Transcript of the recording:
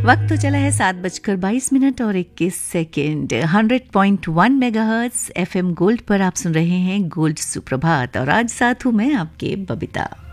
वक्त तो चला है 7:22 और 21 सेकेंड। 100.1 मेगाहर्ट्ज FM गोल्ड पर आप सुन रहे हैं गोल्ड सुप्रभात और आज साथ हूं मैं आपके बबीता।